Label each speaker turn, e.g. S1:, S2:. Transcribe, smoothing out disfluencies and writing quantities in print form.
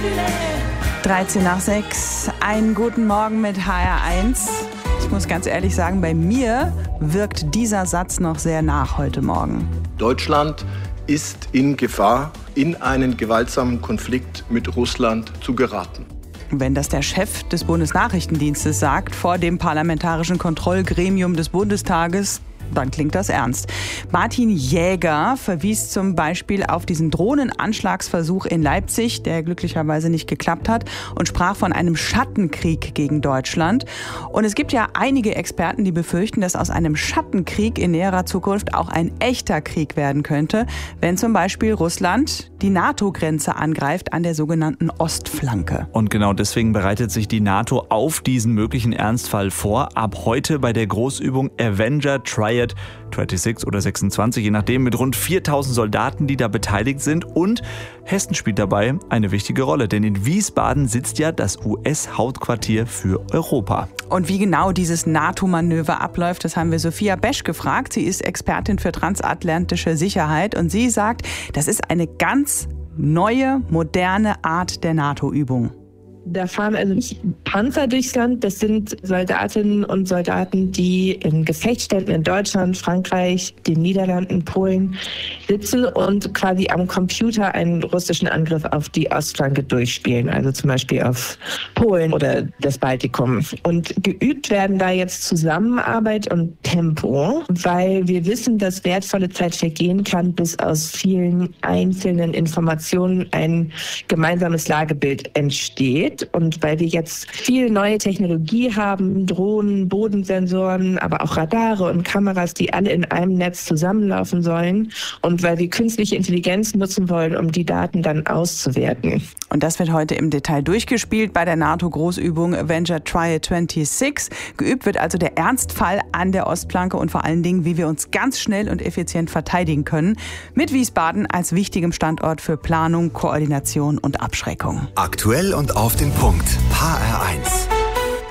S1: 13:06. Einen guten Morgen mit HR1. Ich muss ganz ehrlich sagen, bei mir wirkt dieser Satz noch sehr nach heute Morgen.
S2: Deutschland ist in Gefahr, in einen gewaltsamen Konflikt mit Russland zu geraten.
S1: Wenn das der Chef des Bundesnachrichtendienstes sagt, vor dem parlamentarischen Kontrollgremium des Bundestages, dann klingt das ernst. Martin Jäger verwies zum Beispiel auf diesen Drohnenanschlagsversuch in Leipzig, der glücklicherweise nicht geklappt hat, und sprach von einem Schattenkrieg gegen Deutschland. Und es gibt ja einige Experten, die befürchten, dass aus einem Schattenkrieg in näherer Zukunft auch ein echter Krieg werden könnte, wenn zum Beispiel Russland die NATO-Grenze angreift an der sogenannten Ostflanke.
S3: Und genau deswegen bereitet sich die NATO auf diesen möglichen Ernstfall vor. Ab heute bei der Großübung Avenger Triad 26 oder 26, je nachdem, mit rund 4000 Soldaten, die da beteiligt sind. Und Hessen spielt dabei eine wichtige Rolle, denn in Wiesbaden sitzt ja das US-Hauptquartier für Europa.
S1: Und wie genau dieses NATO-Manöver abläuft, das haben wir Sophia Besch gefragt. Sie ist Expertin für transatlantische Sicherheit und sie sagt, das ist eine ganz neue, moderne Art der NATO-Übung.
S4: Da fahren also nicht Panzer durchs Land, das sind Soldatinnen und Soldaten, die in Gefechtsstätten in Deutschland, Frankreich, den Niederlanden, Polen sitzen und quasi am Computer einen russischen Angriff auf die Ostflanke durchspielen, also zum Beispiel auf Polen oder das Baltikum. Und geübt werden da jetzt Zusammenarbeit und Tempo, weil wir wissen, dass wertvolle Zeit vergehen kann, bis aus vielen einzelnen Informationen ein gemeinsames Lagebild entsteht. Und weil wir jetzt viel neue Technologie haben, Drohnen, Bodensensoren, aber auch Radare und Kameras, die alle in einem Netz zusammenlaufen sollen und weil wir künstliche Intelligenz nutzen wollen, um die Daten dann auszuwerten.
S1: Und das wird heute im Detail durchgespielt bei der NATO-Großübung Avenger Triad 26. Geübt wird also der Ernstfall an der Ostflanke und vor allen Dingen, wie wir uns ganz schnell und effizient verteidigen können, mit Wiesbaden als wichtigem Standort für Planung, Koordination und Abschreckung.
S5: Aktuell und auf den Punkt. HR1.